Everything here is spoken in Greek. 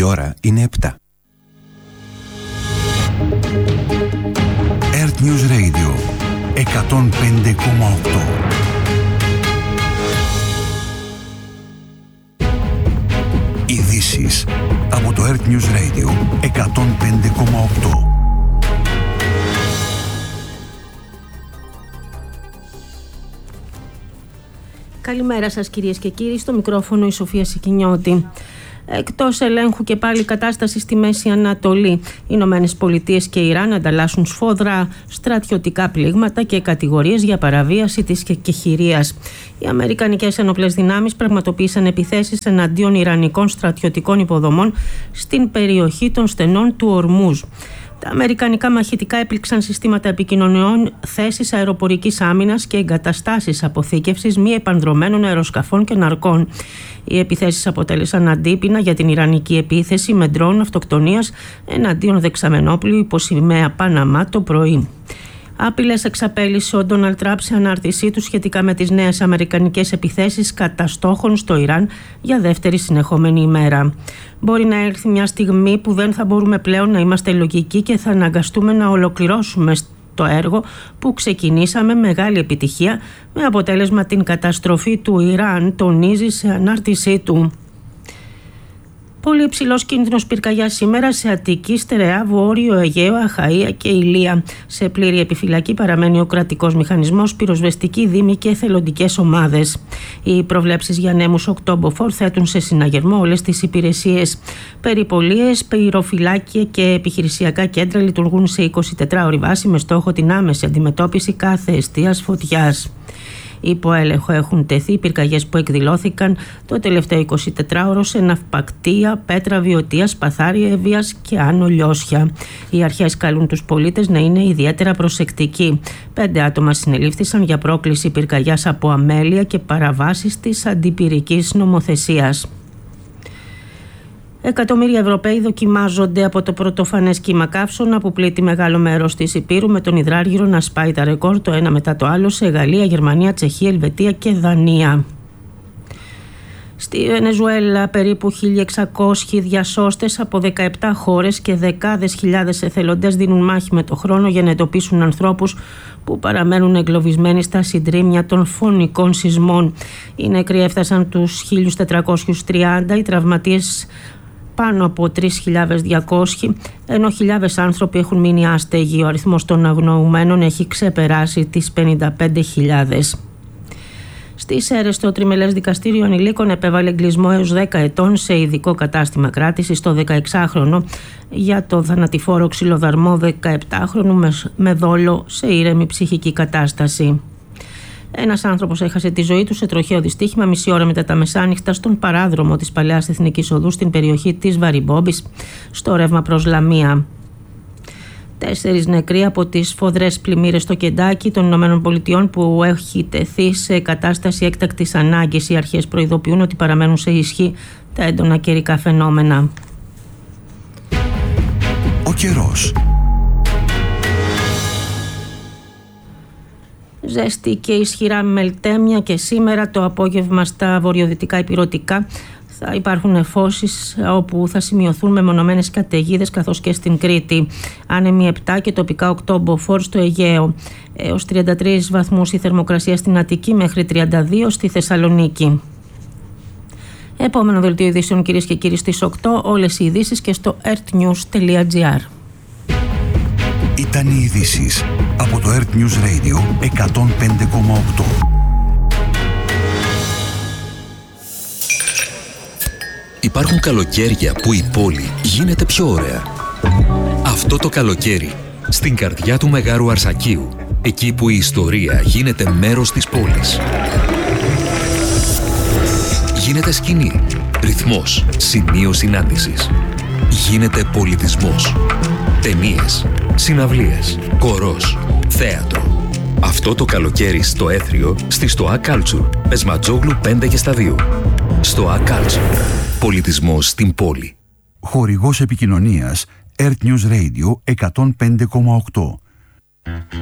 Η ώρα είναι 7. Earth News Radio 105,8. Ειδήσεις από το Earth News Radio 105,8. Καλημέρα σας κυρίες και κύριοι, στο μικρόφωνο η Σοφία Σικινιώτη. Εκτός ελέγχου και πάλι κατάσταση στη Μέση Ανατολή. Οι Ηνωμένες Πολιτείες και Ιράν ανταλλάσσουν σφόδρα στρατιωτικά πλήγματα και κατηγορίες για παραβίαση της κεχηρίας. Οι αμερικανικές ενόπλες δυνάμεις πραγματοποίησαν επιθέσεις εναντίον ιρανικών στρατιωτικών υποδομών στην περιοχή των στενών του Ορμούζ. Τα αμερικανικά μαχητικά έπληξαν συστήματα επικοινωνιών, θέσεις αεροπορικής άμυνας και εγκαταστάσεις αποθήκευσης μη επανδρωμένων αεροσκαφών και ναρκών. Οι επιθέσεις αποτέλεσαν αντίπεινα για την ιρανική επίθεση με ντρόουν αυτοκτονίας εναντίον δεξαμενόπλου υπό σημαία Παναμά το πρωί. Άπειλες εξαπέλυσε ο Ντόναλντ Τραμπ σε ανάρτησή του σχετικά με τις νέες αμερικανικές επιθέσεις κατά στόχων στο Ιράν για δεύτερη συνεχόμενη ημέρα. Μπορεί να έρθει μια στιγμή που δεν θα μπορούμε πλέον να είμαστε λογικοί και θα αναγκαστούμε να ολοκληρώσουμε το έργο που ξεκινήσαμε μεγάλη επιτυχία με αποτέλεσμα την καταστροφή του Ιράν, τονίζει σε ανάρτησή του. Πολύ υψηλός κίνδυνος πυρκαγιάς σήμερα σε Αττική, Στερεά, Βόρειο Αιγαίο, Αχαΐα και Ηλία. Σε πλήρη επιφυλακή παραμένει ο κρατικός μηχανισμός, πυροσβεστικοί δήμοι και εθελοντικές ομάδες. Οι προβλέψεις για ανέμους οκτώμποφορ θέτουν σε συναγερμό όλες τις υπηρεσίες. Περιπολίες, πυροφυλάκια και επιχειρησιακά κέντρα λειτουργούν σε 24ωρη βάση με στόχο την άμεση αντιμετώπιση κάθε εστίας φωτιάς. Υπό έλεγχο έχουν τεθεί πυρκαγιές που εκδηλώθηκαν το τελευταίο 24ωρο σε Ναυπακτία, Πέτρα, Βιωτία, Σπαθάρια, Εύβοιας και Άνω Λιώσια. Οι αρχές καλούν τους πολίτες να είναι ιδιαίτερα προσεκτικοί. 5 άτομα συνελήφθησαν για πρόκληση πυρκαγιάς από αμέλεια και παραβάσεις της αντιπυρικής νομοθεσίας. Εκατομμύρια Ευρωπαίοι δοκιμάζονται από το πρωτοφανές κύμα καύσωνα που πλήττει μεγάλο μέρος της Ηπείρου, με τον υδράργυρο να σπάει τα ρεκόρ το ένα μετά το άλλο σε Γαλλία, Γερμανία, Τσεχία, Ελβετία και Δανία. Στη Βενεζουέλα περίπου 1.600 διασώστες από 17 χώρες και δεκάδες χιλιάδες εθελοντές δίνουν μάχη με το χρόνο για να εντοπίσουν ανθρώπους που παραμένουν εγκλωβισμένοι στα συντρίμμια των φωνικών σεισμών. Οι νεκροί έφτασαν τους 1.430, οι τραυματίες πάνω από 3.200, ενώ χιλιάδες άνθρωποι έχουν μείνει άστεγοι. Ο αριθμός των αγνοουμένων έχει ξεπεράσει τις 55.000. Στις Σέρρες, το τριμελές δικαστήριο ανηλίκων επέβαλε εγκλισμό έως 10 ετών σε ειδικό κατάστημα κράτησης στο 16χρονο για το θανατηφόρο ξυλοδαρμό 17χρονου με δόλο σε ήρεμη ψυχική κατάσταση. Ένας άνθρωπος έχασε τη ζωή του σε τροχαίο δυστύχημα μισή ώρα μετά τα μεσάνυχτα στον παράδρομο της Παλαιάς Εθνικής Οδού στην περιοχή της Βαριμπόμπης, στο ρεύμα προς Λαμία. 4 νεκροί από τις σφοδρές πλημμύρες στο Κεντάκι των Ηνωμένων Πολιτειών που έχει τεθεί σε κατάσταση έκτακτης ανάγκης. Οι αρχές προειδοποιούν ότι παραμένουν σε ισχύ τα έντονα καιρικά φαινόμενα. Ο καιρός. Ζέστη και ισχυρά μελτέμια και σήμερα το απόγευμα στα βορειοδυτικά ηπειρωτικά θα υπάρχουν νεφώσεις όπου θα σημειωθούν μεμονωμένες καταιγίδες, καθώς και στην Κρήτη. Άνεμοι 7 και τοπικά 8 μποφόρ στο Αιγαίο. Έως 33 βαθμούς η θερμοκρασία στην Αττική, μέχρι 32 στη Θεσσαλονίκη. Επόμενο δελτίο ειδήσεων κυρίες και κύριοι στις 8. Όλες οι ειδήσεις και στο earthnews.gr. Ήταν οι ειδήσεις από το Earth News Radio 105,8. Υπάρχουν καλοκαίρια που η πόλη γίνεται πιο ωραία. Αυτό το καλοκαίρι, στην καρδιά του Μεγάρου Αρσακίου, εκεί που η ιστορία γίνεται μέρος της πόλης. Γίνεται σκηνή, ρυθμός, σημείο συνάντησης. Γίνεται πολιτισμός. Ταινίες, συναυλίες, χορός, θέατρο. Αυτό το καλοκαίρι στο Έθριο, στη Στοά Culture, Πεσματζόγλου 5 και στα 2. Στοά Culture. Πολιτισμός στην πόλη. Χορηγός επικοινωνίας Earth News Radio 105,8.